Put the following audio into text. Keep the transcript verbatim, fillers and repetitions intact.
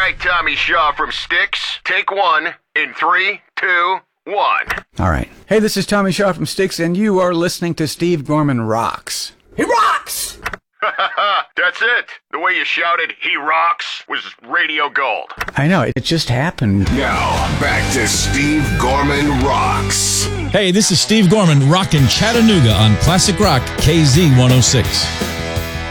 right, Tommy Shaw from Styx. Take one in three, two, one. All right. Hey, this is Tommy Shaw from Styx, and you are listening to Steve Gorman Rocks. He rocks! That's it. The way you shouted, he rocks, was radio gold. I know, it just happened. Now, back to Steve Gorman Rocks. Hey, this is Steve Gorman rocking Chattanooga on Classic Rock K Z one oh six.